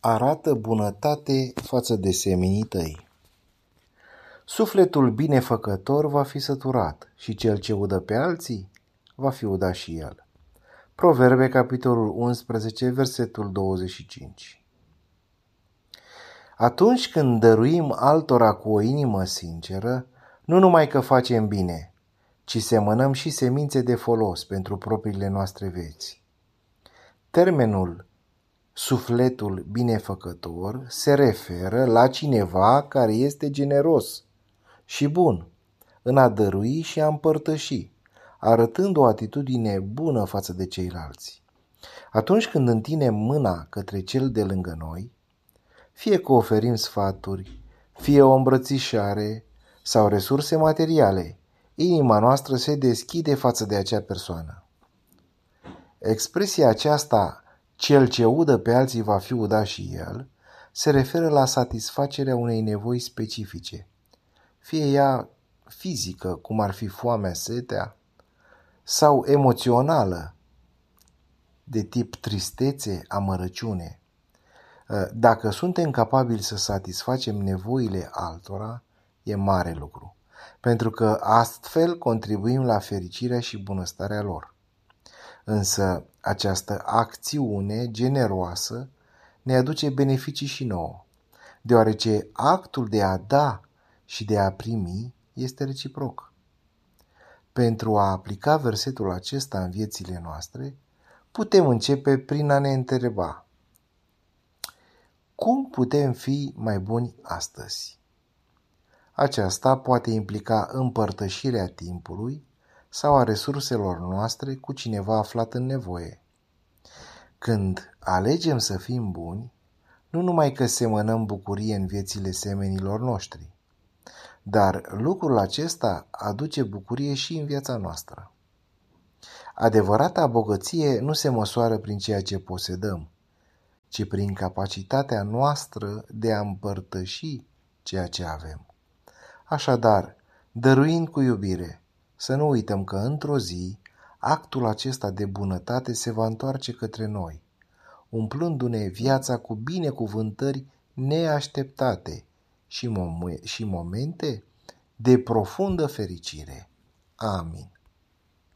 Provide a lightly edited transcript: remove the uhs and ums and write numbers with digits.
arată bunătate față de semenii tăi. Sufletul binefăcător va fi săturat și cel ce udă pe alții va fi udat și el. Proverbe, capitolul 11, versetul 25. Atunci când dăruim altora cu o inimă sinceră, nu numai că facem bine, ci semănăm și semințe de folos pentru propriile noastre vieți. Termenul sufletul binefăcător se referă la cineva care este generos și bun în a dărui și a împărtăși, arătând o atitudine bună față de ceilalți. Atunci când întindem mâna către cel de lângă noi, fie că oferim sfaturi, fie o îmbrățișare sau resurse materiale, inima noastră se deschide față de acea persoană. Expresia aceasta, cel ce udă pe alții va fi udat și el, se referă la satisfacerea unei nevoi specifice, fie ea fizică, cum ar fi foamea, setea, sau emoțională, de tip tristețe, amărăciune. Dacă suntem capabili să satisfacem nevoile altora, e mare lucru, pentru că astfel contribuim la fericirea și bunăstarea lor. Însă această acțiune generoasă ne aduce beneficii și nouă, deoarece actul de a da și de a primi este reciproc. Pentru a aplica versetul acesta în viețile noastre, putem începe prin a ne întreba: cum putem fi mai buni astăzi? Aceasta poate implica împărtășirea timpului sau a resurselor noastre cu cineva aflat în nevoie. Când alegem să fim buni, nu numai că semănăm bucurie în viețile semenilor noștri, dar lucrul acesta aduce bucurie și în viața noastră. Adevărata bogăție nu se măsoară prin ceea ce posedăm, ci prin capacitatea noastră de a împărtăși ceea ce avem. Așadar, dăruind cu iubire, să nu uităm că într-o zi actul acesta de bunătate se va întoarce către noi, umplându-ne viața cu binecuvântări neașteptate și momente de profundă fericire. Amin.